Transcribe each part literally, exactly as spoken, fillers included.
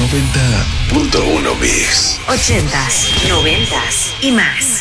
noventa punto uno Mix. Ochentas, noventas y más.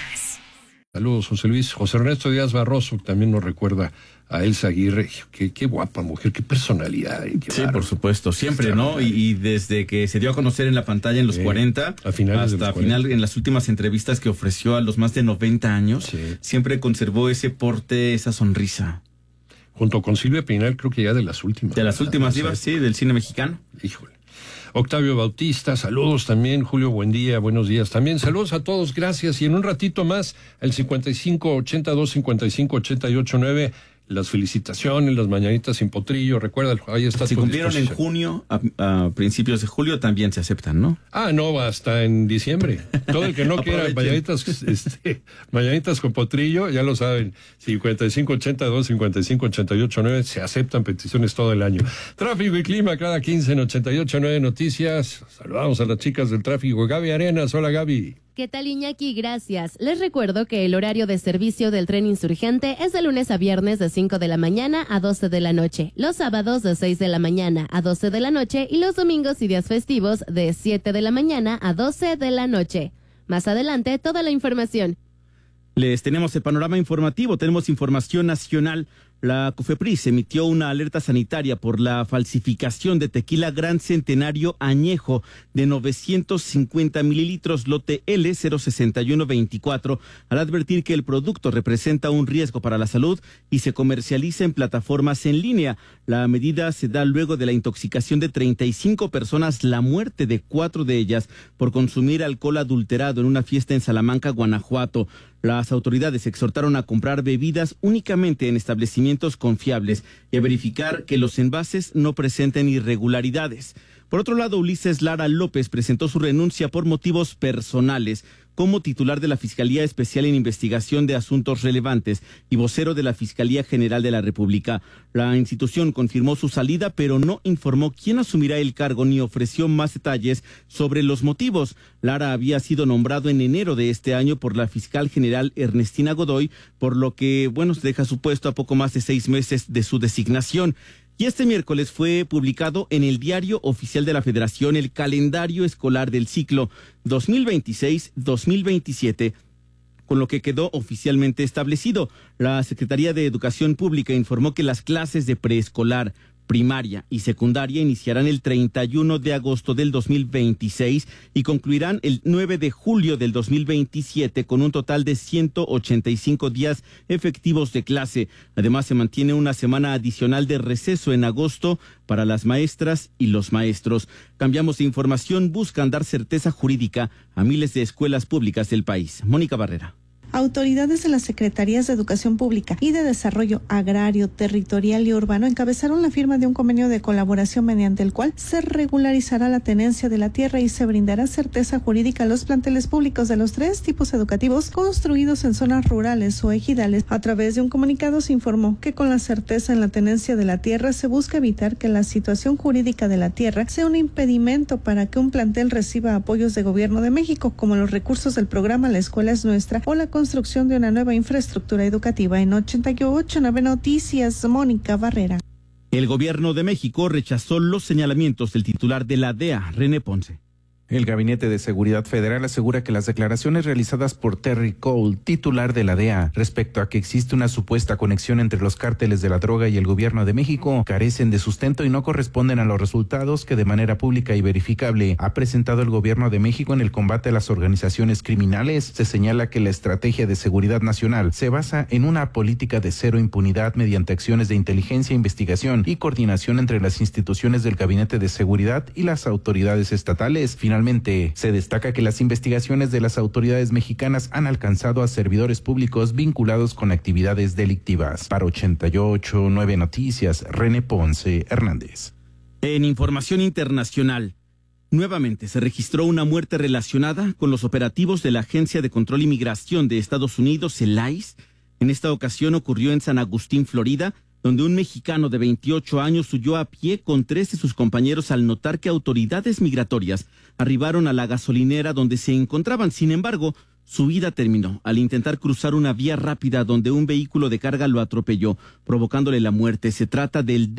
Saludos, José Luis. José Ernesto Díaz Barroso también nos recuerda a Elsa Aguirre. Qué, qué guapa mujer, qué personalidad. Qué sí, bárbaro. por supuesto, siempre, ¿no? Y, y desde que se dio a conocer en la pantalla en los sí, cuarenta, a finales hasta de los final, en las últimas entrevistas que ofreció a los más de noventa años, sí, siempre conservó ese porte, esa sonrisa. Junto con Silvia Pinal, creo que ya de las últimas. De las últimas divas, sí, del cine mexicano. Híjole. Octavio Bautista, saludos también. Julio, buen día, buenos días también. Saludos a todos, gracias. Y en un ratito más, el cincuenta y cinco ochenta y dos cincuenta y cinco ochenta y ocho nueve, las felicitaciones, las mañanitas sin potrillo. Recuerda, ahí está. Si cumplieron en junio, a, a principios de julio, también se aceptan, ¿no? Ah, no, hasta en diciembre. Todo el que no quiera mañanitas, este, mañanitas con potrillo, ya lo saben. cincuenta y cinco ochenta y dos cincuenta y cinco ochenta y ocho nueve, se aceptan peticiones todo el año. Tráfico y clima cada quince en ochenta y ocho nueve Noticias. Saludamos a las chicas del tráfico. Gaby Arenas, hola Gaby. ¿Qué tal, Iñaki? Gracias. Les recuerdo que el horario de servicio del tren insurgente es de lunes a viernes de cinco de la mañana a doce de la noche, los sábados de seis de la mañana a doce de la noche y los domingos y días festivos de siete de la mañana a doce de la noche. Más adelante, toda la información. Les tenemos el panorama informativo, tenemos información nacional. La COFEPRIS emitió una alerta sanitaria por la falsificación de tequila Gran Centenario Añejo de novecientos cincuenta mililitros lote L cero sesenta y uno veinticuatro al advertir que el producto representa un riesgo para la salud y se comercializa en plataformas en línea. La medida se da luego de la intoxicación de treinta y cinco personas, la muerte de cuatro de ellas por consumir alcohol adulterado en una fiesta en Salamanca, Guanajuato. Las autoridades exhortaron a comprar bebidas únicamente en establecimientos confiables y a verificar que los envases no presenten irregularidades. Por otro lado, Ulises Lara López presentó su renuncia por motivos personales como titular de la Fiscalía Especial en Investigación de Asuntos Relevantes y vocero de la Fiscalía General de la República. La institución confirmó su salida, pero no informó quién asumirá el cargo ni ofreció más detalles sobre los motivos. Lara había sido nombrado en enero de este año por la fiscal general Ernestina Godoy, por lo que, bueno, se deja su puesto a poco más de seis meses de su designación. Y este miércoles fue publicado en el Diario Oficial de la Federación el calendario escolar del ciclo dos mil veintiséis dos mil veintisiete, con lo que quedó oficialmente establecido. La Secretaría de Educación Pública informó que las clases de preescolar, primaria y secundaria iniciarán el treinta y uno de agosto del dos mil veintiséis y concluirán el nueve de julio del dos mil veintisiete con un total de ciento ochenta y cinco días efectivos de clase. Además, se mantiene una semana adicional de receso en agosto para las maestras y los maestros. Cambiamos de información, buscan dar certeza jurídica a miles de escuelas públicas del país. Mónica Barrera. Autoridades de las Secretarías de Educación Pública y de Desarrollo Agrario, Territorial y Urbano encabezaron la firma de un convenio de colaboración mediante el cual se regularizará la tenencia de la tierra y se brindará certeza jurídica a los planteles públicos de los tres tipos educativos construidos en zonas rurales o ejidales. A través de un comunicado se informó que con la certeza en la tenencia de la tierra se busca evitar que la situación jurídica de la tierra sea un impedimento para que un plantel reciba apoyos de Gobierno de México, como los recursos del programa La Escuela es Nuestra o la construcción de una nueva infraestructura educativa. En ochenta y ocho nueve Noticias, Mónica Barrera. El Gobierno de México rechazó los señalamientos del titular de la D E A, René Ponce. El Gabinete de Seguridad Federal asegura que las declaraciones realizadas por Terry Cole, titular de la D E A, respecto a que existe una supuesta conexión entre los cárteles de la droga y el Gobierno de México, carecen de sustento y no corresponden a los resultados que de manera pública y verificable ha presentado el Gobierno de México en el combate a las organizaciones criminales. Se señala que la estrategia de seguridad nacional se basa en una política de cero impunidad mediante acciones de inteligencia, investigación y coordinación entre las instituciones del Gabinete de Seguridad y las autoridades estatales. Finalmente, se destaca que las investigaciones de las autoridades mexicanas han alcanzado a servidores públicos vinculados con actividades delictivas. Para ochenta y ocho nueve Noticias, René Ponce Hernández. En información internacional, nuevamente se registró una muerte relacionada con los operativos de la Agencia de Control y Migración de Estados Unidos, el I C E. En esta ocasión ocurrió en San Agustín, Florida, donde un mexicano de veintiocho años huyó a pie con tres de sus compañeros al notar que autoridades migratorias arribaron a la gasolinera donde se encontraban. Sin embargo, su vida terminó al intentar cruzar una vía rápida donde un vehículo de carga lo atropelló, provocándole la muerte. Se trata del